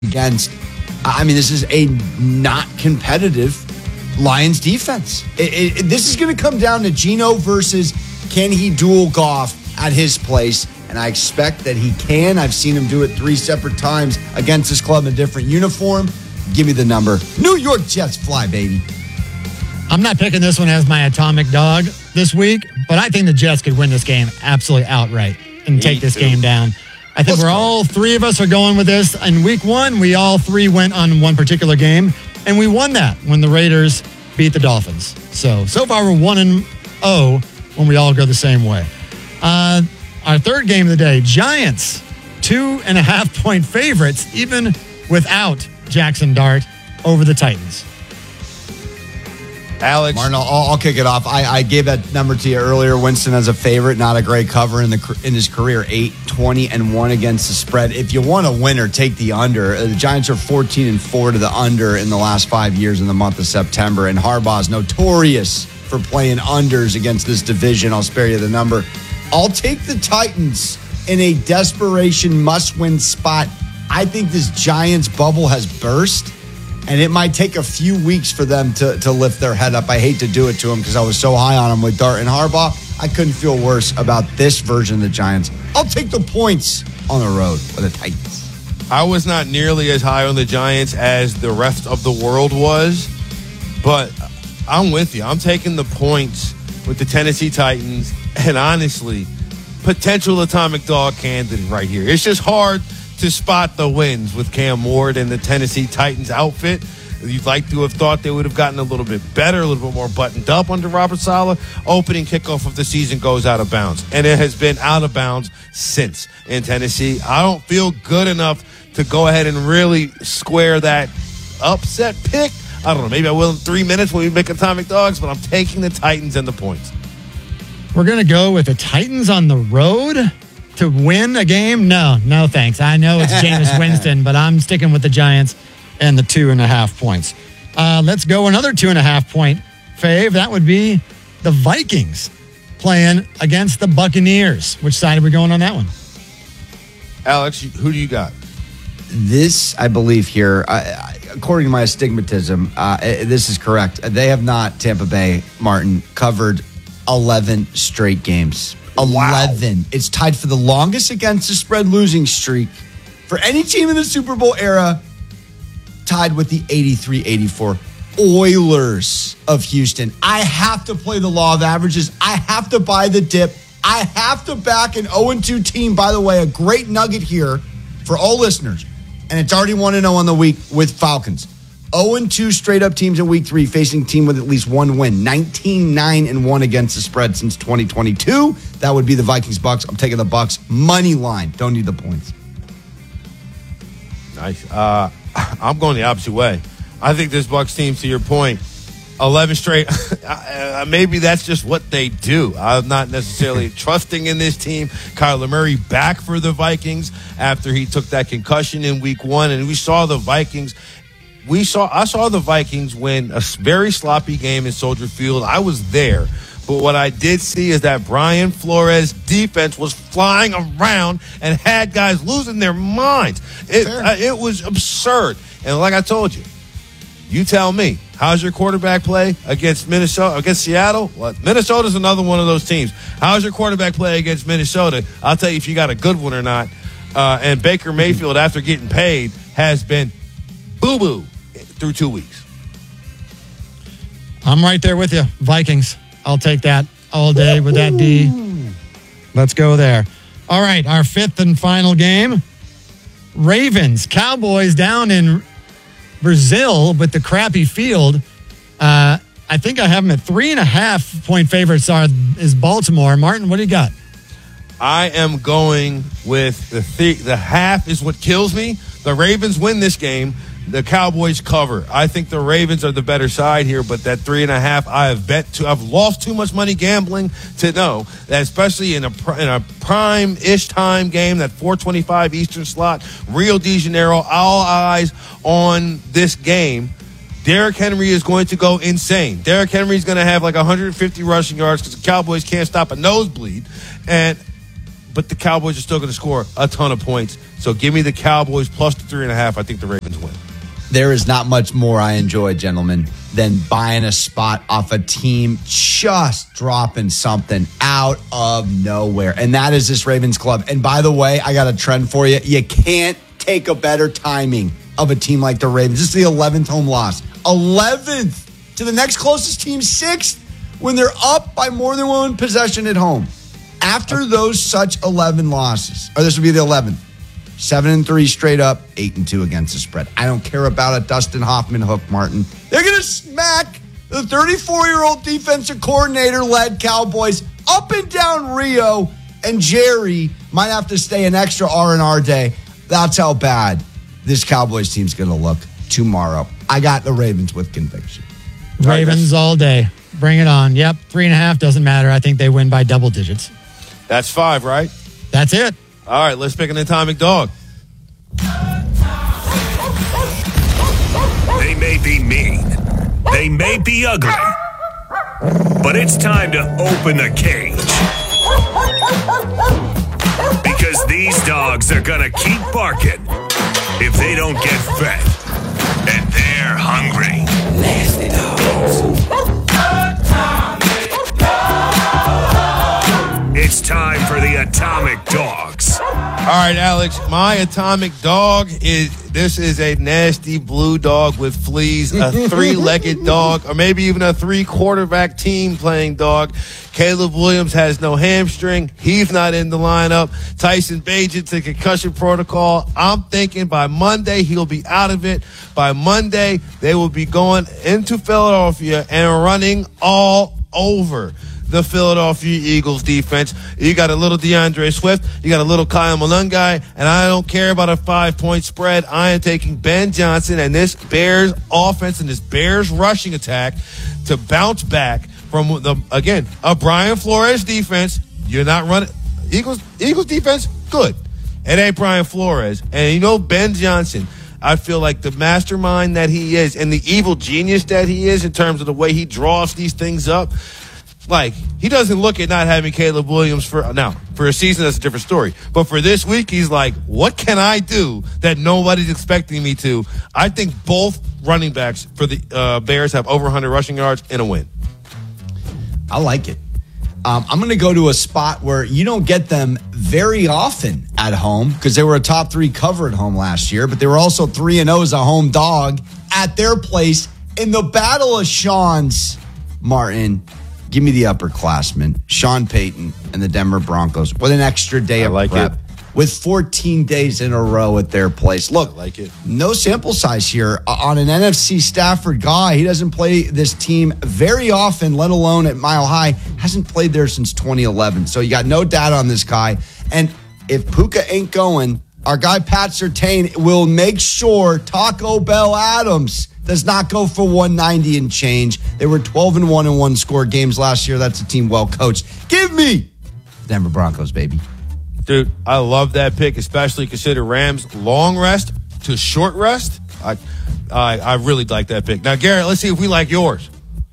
against. I mean, this is a not competitive Lions defense. This is going to come down to Geno versus can he duel Goff at his place, and I expect that he can. I've seen him do it 3 separate times against his club in a different uniform. Give me the number. New York Jets fly, baby. I'm not picking this one as my atomic dog this week, but I think the Jets could win this game absolutely outright and take this game down. I think all three of us are going with this. In week 1, we all three went on one particular game, and we won that when the Raiders beat the Dolphins. So far we're 1-0 when we all go the same way. Our third game of the day, Giants, 2.5-point favorites, even without Jackson Dart over the Titans. Alex. Martin, I'll kick it off. I gave that number to you earlier. Winston as a favorite, not a great cover in his career. 8-20-1 against the spread. If you want a winner, take the under. The Giants are 14-4 to the under in the last 5 years in the month of September, and Harbaugh's notorious for playing unders against this division. I'll spare you the number. I'll take the Titans in a desperation must-win spot. I think this Giants bubble has burst, and it might take a few weeks for them to lift their head up. I hate to do it to them because I was so high on them with Dart and Harbaugh. I couldn't feel worse about this version of the Giants. I'll take the points on the road for the Titans. I was not nearly as high on the Giants as the rest of the world was, but I'm with you. I'm taking the points with the Tennessee Titans, and honestly, potential atomic dog candidate right here. It's just hard to spot the wins with Cam Ward and the Tennessee Titans outfit. You'd like to have thought they would have gotten a little bit better, a little bit more buttoned up under Robert Saleh. Opening kickoff of the season goes out of bounds, and it has been out of bounds since in Tennessee. I don't feel good enough to go ahead and really square that upset pick. I don't know. Maybe I will in 3 minutes when we make atomic dogs, but I'm taking the Titans and the points. We're going to go with the Titans on the road to win a game? No, thanks. I know it's Jameis Winston, but I'm sticking with the Giants and the 2.5 points. Let's go another 2.5-point fave. That would be the Vikings playing against the Buccaneers. Which side are we going on that one? Alex, who do you got? This, I believe here, according to my astigmatism, this is correct. They have not, Tampa Bay, Martin, covered 11 straight games. 11. Wow. It's tied for the longest against the spread losing streak for any team in the Super Bowl era, tied with the 83-84 Oilers of Houston. I have to play the law of averages. I have to buy the dip. I have to back an 0-2 team. By the way, a great nugget here for all listeners, and it's already 1-0 on the week with Falcons. 0-2 straight-up teams in Week 3 facing a team with at least one win. 19-9-1 against the spread since 2022. That would be the Vikings-Bucks. I'm taking the Bucks. Money line. Don't need the points. Nice. I'm going the opposite way. I think this Bucks team, to your point, 11 straight, maybe that's just what they do. I'm not necessarily trusting in this team. Kyler Murray back for the Vikings after he took that concussion in Week 1, and we saw the Vikings – I saw the Vikings win a very sloppy game in Soldier Field. I was there. But what I did see is that Brian Flores' defense was flying around and had guys losing their minds. It was absurd. And like I told you, you tell me, how's your quarterback play against Minnesota, against Seattle? Well, Minnesota's another one of those teams. How's your quarterback play against Minnesota? I'll tell you if you got a good one or not. And Baker Mayfield, after getting paid, has been boo-boo through 2 weeks. I'm right there with you. Vikings. I'll take that all day with that D. Let's go there. All right, our fifth and final game. Ravens, Cowboys down in Brazil with the crappy field. I think I have them at 3.5-point favorites is Baltimore. Martin, what do you got? I am going with the half is what kills me. The Ravens win this game. The Cowboys cover. I think the Ravens are the better side here, but that 3.5, I've lost too much money gambling to know that, especially in a prime-ish time game, that 4:25 Eastern slot, Rio de Janeiro, all eyes on this game. Derrick Henry is going to go insane. Derrick Henry is going to have like 150 rushing yards because the Cowboys can't stop a nosebleed. And but the Cowboys are still going to score a ton of points. So give me the Cowboys plus the 3.5. I think the Ravens win. There is not much more I enjoy, gentlemen, than buying a spot off a team just dropping something out of nowhere. And that is this Ravens club. And by the way, I got a trend for you. You can't take a better timing of a team like the Ravens. This is the 11th home loss. 11th to the next closest team, 6th, when they're up by more than one possession at home. After those such 11 losses, or this would be the 11th, 7-3 straight up, 8-2 against the spread. I don't care about a Dustin Hoffman hook, Martin. They're going to smack the 34-year-old defensive coordinator-led Cowboys up and down Rio, and Jerry might have to stay an extra R&R day. That's how bad this Cowboys team's going to look tomorrow. I got the Ravens with conviction. Ravens all day. Bring it on. Yep, 3.5 doesn't matter. I think they win by double digits. That's 5, right? That's it. All right, let's pick an atomic dog. They may be mean. They may be ugly. But it's time to open the cage. Because these dogs are going to keep barking if they don't get fed. And they're hungry. Nasty dogs. It's time for the Atomic Dogs. All right, Alex, my atomic dog this is a nasty blue dog with fleas, a 3-legged dog, or maybe even a 3-quarterback team playing dog. Caleb Williams has no hamstring. He's not in the lineup. Tyson Bagent's in concussion protocol. I'm thinking by Monday he'll be out of it. By Monday, they will be going into Philadelphia and running all over the Philadelphia Eagles defense. You got a little DeAndre Swift. You got a little Kyle Malungai. And I don't care about a 5-point spread. I am taking Ben Johnson and this Bears offense and this Bears rushing attack to bounce back from, a Brian Flores defense. You're not running. Eagles defense, good. It ain't Brian Flores. And Ben Johnson, I feel like the mastermind that he is and the evil genius that he is in terms of the way he draws these things up. Like, he doesn't look at not having Caleb Williams for a season, that's a different story. But for this week, he's like, what can I do that nobody's expecting me to? I think both running backs for the Bears have over 100 rushing yards and a win. I like it. I'm going to go to a spot where you don't get them very often at home because they were a top 3 cover at home last year, but they were also 3-0 as a home dog at their place in the Battle of Sean's. Martin, give me the upperclassmen, Sean Payton and the Denver Broncos with an extra day of prep. With 14 days in a row at their place. Look, I like it. No sample size here. On an NFC Stafford guy, he doesn't play this team very often, let alone at Mile High. Hasn't played there since 2011. So you got no data on this guy. And if Puka ain't going, our guy Pat Surtain will make sure Taco Bell Adams does not go for 190 and change. They were 12-1 in one-score games last year. That's a team well coached. Give me Denver Broncos, baby. Dude, I love that pick, especially consider Rams long rest to short rest. I really like that pick. Now, Garrett, let's see if we like yours.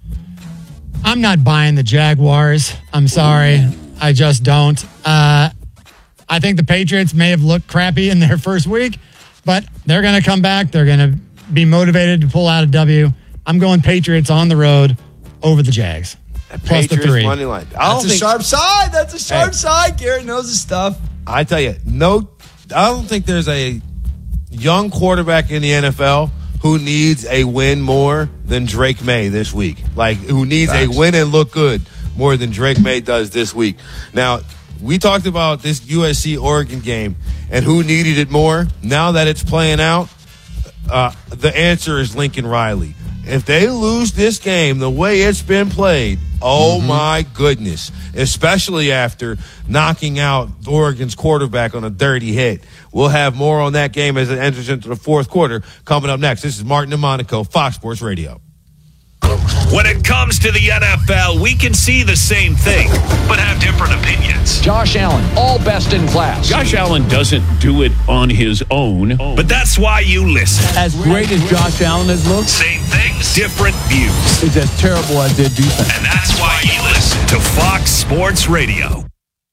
I'm not buying the Jaguars. I'm sorry. I just don't. I think the Patriots may have looked crappy in their first week, but they're going to come back. They're going to be motivated to pull out a W. I'm going Patriots on the road over the Jags. Plus Patriots the 3. Money line. That's a sharp side. That's a sharp side. Garrett knows his stuff. I tell you, I don't think there's a young quarterback in the NFL who needs a win more than Drake May this week. Like, who needs a win and look good more than Drake May does this week. Now, we talked about this USC-Oregon game and who needed it more. Now that it's playing out, the answer is Lincoln Riley. If they lose this game the way it's been played, my goodness, especially after knocking out Oregon's quarterback on a dirty hit. We'll have more on that game as it enters into the fourth quarter coming up next. This is Martin and Monaco, Fox Sports Radio. When it comes to the NFL, we can see the same thing, but have different opinions. Josh Allen, all best in class. Josh Allen doesn't do it on his own. But that's why you listen. As great as Josh Allen has looked, Same things, different views. it's as terrible as their defense. And that's why you listen to Fox Sports Radio.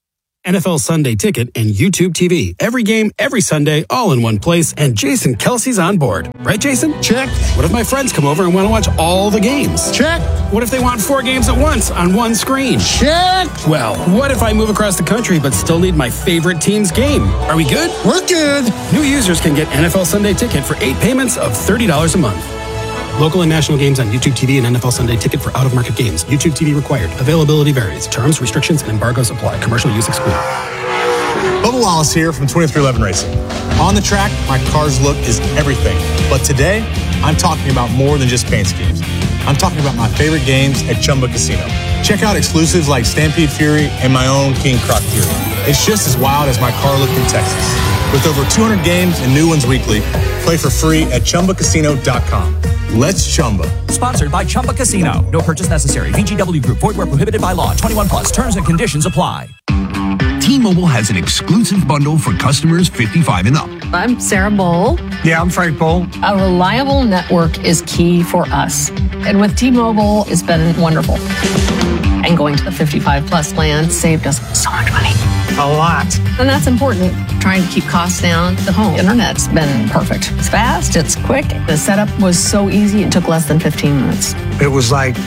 NFL Sunday Ticket, and YouTube TV. Every game, every Sunday, all in one place, and Jason Kelsey's on board. Right, Jason? Check. What if my friends come over and want to watch all the games? Check. What if they want 4 games at once on one screen? Check. Well, what if I move across the country but still need my favorite team's game? Are we good? We're good. New users can get NFL Sunday Ticket for 8 payments of $30 a month. Local and national games on YouTube TV and NFL Sunday Ticket for out-of-market games. YouTube TV required. Availability varies. Terms, restrictions, and embargoes apply. Commercial use excluded. Bubba Wallace here from 2311 Racing. On the track, my car's look is everything. But today, I'm talking about more than just paint schemes. I'm talking about my favorite games at Chumba Casino. Check out exclusives like Stampede Fury and my own King Croc Fury. It's just as wild as my car looked in Texas. With over 200 games and new ones weekly, play for free at ChumbaCasino.com. Let's Chumba. Sponsored by Chumba Casino. No purchase necessary. VGW Group. Void where prohibited by law. 21 plus. Terms and conditions apply. T-Mobile has an exclusive bundle for customers 55 and up. I'm Sarah Bowl. Yeah, I'm Frank Bowl. A reliable network is key for us. And with T-Mobile, it's been wonderful. And going to the 55 plus plan saved us so much money. A lot. And that's important. Trying to keep costs down. The home internet's been perfect. It's fast, it's quick. The setup was so easy, it took less than 15 minutes. It was like,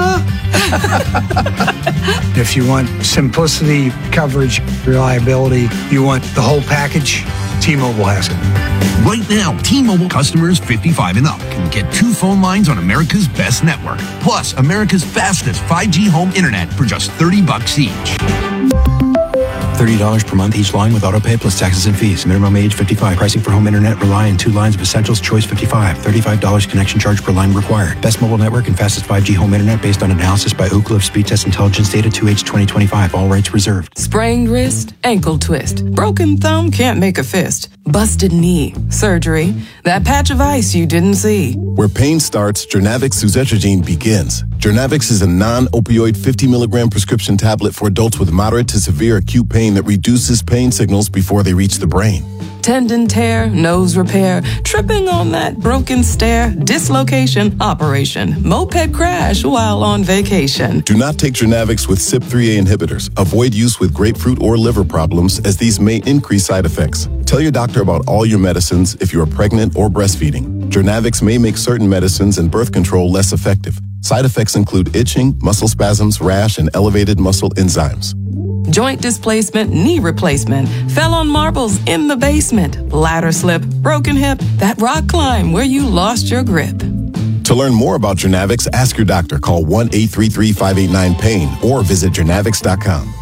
if you want simplicity, coverage, reliability, you want the whole package, T-Mobile has it. Right now, T-Mobile customers 55 and up can get 2 phone lines on America's best network, plus America's fastest 5G home internet for just $30 each. $30 per month each line with autopay plus taxes and fees. Minimum age 55. Pricing for home internet rely on 2 lines of essentials. Choice 55. $35 connection charge per line required. Best mobile network and fastest 5G home internet based on analysis by Ookla of Speed Test Intelligence data 2H 2025. All rights reserved. Sprained wrist, ankle twist. Broken thumb can't make a fist. Busted knee, surgery. That patch of ice you didn't see. Where pain starts, Jernavix suzetrigine begins. Jernavix is a non-opioid 50 milligram prescription tablet for adults with moderate to severe acute pain that reduces pain signals before they reach the brain. Tendon tear, nose repair, tripping on that broken stair, dislocation, operation, moped crash while on vacation. Do not take Jernavix with CYP3A inhibitors. Avoid use with grapefruit or liver problems as these may increase side effects. Tell your doctor about all your medicines if you are pregnant or breastfeeding. Jernavix may make certain medicines and birth control less effective. Side effects include itching, muscle spasms, rash, and elevated muscle enzymes. Joint displacement, knee replacement, fell on marbles in the basement, ladder slip, broken hip, that rock climb where you lost your grip. To learn more about Jernavix, ask your doctor. Call 1-833-589-PAIN or visit Jernavix.com.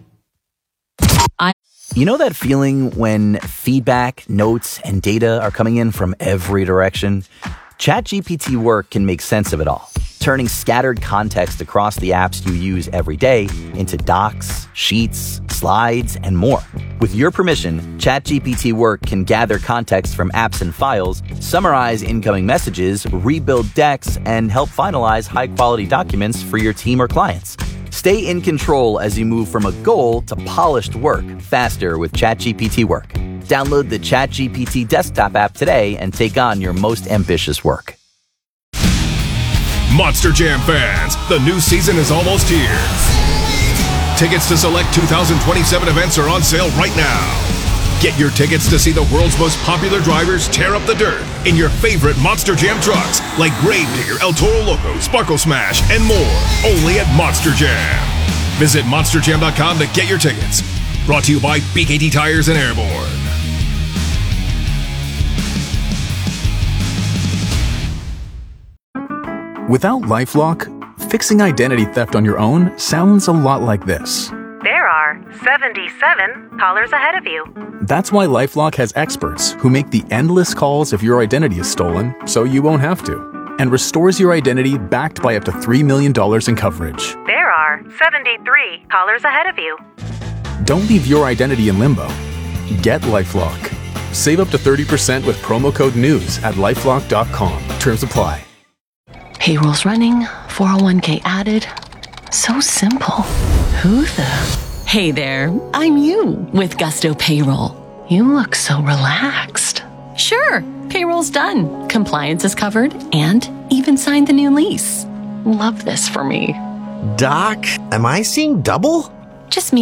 You know that feeling when feedback, notes, and data are coming in from every direction? ChatGPT Work can make sense of it all, turning scattered context across the apps you use every day into docs, sheets, slides, and more. With your permission, ChatGPT Work can gather context from apps and files, summarize incoming messages, rebuild decks, and help finalize high-quality documents for your team or clients. Stay in control as you move from a goal to polished work faster with ChatGPT Work. Download the ChatGPT desktop app today and take on your most ambitious work. Monster Jam fans, the new season is almost here. Tickets to select 2027 events are on sale right now. Get your tickets to see the world's most popular drivers tear up the dirt in your favorite Monster Jam trucks like Gravedigger, El Toro Loco, Sparkle Smash, and more. Only at Monster Jam. Visit monsterjam.com to get your tickets. Brought to you by BKT Tires and Airborne. Without LifeLock, fixing identity theft on your own sounds a lot like this. There are 77 callers ahead of you. That's why LifeLock has experts who make the endless calls if your identity is stolen, so you won't have to, and restores your identity backed by up to $3 million in coverage. There are 73 callers ahead of you. Don't leave your identity in limbo. Get LifeLock. Save up to 30% with promo code NEWS at LifeLock.com. Terms apply. Payroll's running, 401k added. So simple. Who the? Hey there, I'm you with Gusto Payroll. You look so relaxed. Sure, payroll's done. Compliance is covered and even signed the new lease. Love this for me. Doc, am I seeing double? Just me.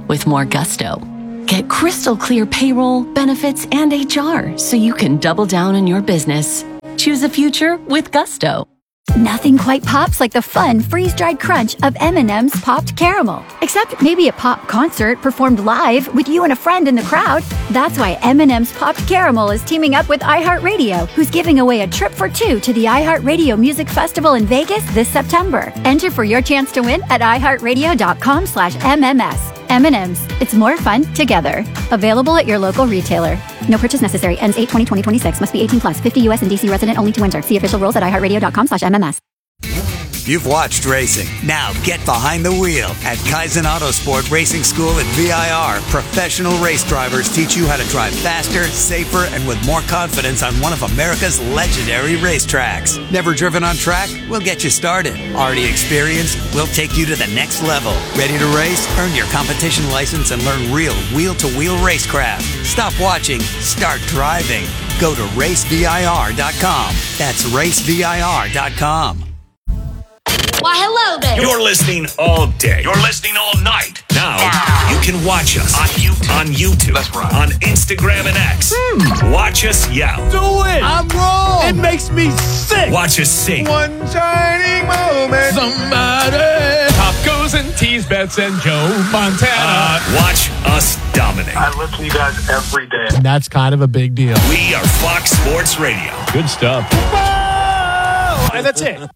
with more gusto. Get crystal clear payroll, benefits, and HR so you can double down on your business. Choose a future with gusto. Nothing quite pops like the fun freeze-dried crunch of M&M's Popped Caramel. Except maybe a pop concert performed live with you and a friend in the crowd. That's why M&M's Popped Caramel is teaming up with iHeartRadio, who's giving away a trip for two to the iHeartRadio Music Festival in Vegas this September. Enter for your chance to win at iHeartRadio.com/MMS. M&M's. It's more fun together. Available at your local retailer. No purchase necessary. Ends 8/20/2026. Must be 18 plus. 50 U.S. and D.C. resident only to enter. See official rules at iHeartRadio.com/MMS. You've watched racing. Now get behind the wheel. At Kaizen Autosport Racing School at VIR, professional race drivers teach you how to drive faster, safer, and with more confidence on one of America's legendary racetracks. Never driven on track? We'll get you started. Already experienced? We'll take you to the next level. Ready to race? Earn your competition license and learn real wheel-to-wheel racecraft. Stop watching. Start driving. Go to racevir.com. That's racevir.com. Why, hello there. You're listening all day. You're listening all night. Now, you can watch us on YouTube. That's right. On Instagram and X. Watch us yell. Do it. I'm wrong. It makes me sick. Watch us sing. One shining moment. Somebody. Top goes and tease Bets and Joe Montana. Watch us dominate. I listen to you guys every day. That's kind of a big deal. We are Fox Sports Radio. Good stuff. Whoa! And that's it.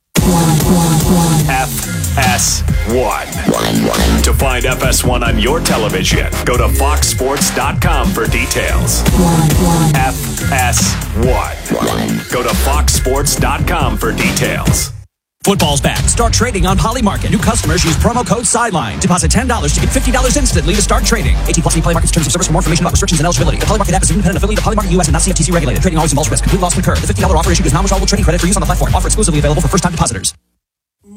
FS1. To find FS1 on your television, go to foxsports.com for details. FS1. Go to foxsports.com for details. Football's back. Start trading on Polymarket. New customers use promo code SIDELINE. Deposit $10 to get $50 instantly to start trading. 18 plus Play Market's terms of service. For more information about restrictions and eligibility. The Polymarket app is an independent affiliate of Polymarket US and not CFTC regulated. Trading always involves risk. Complete loss concurred. The $50 offer issued is non-withdrawable trading credit for use on the platform. Offer exclusively available for first-time depositors.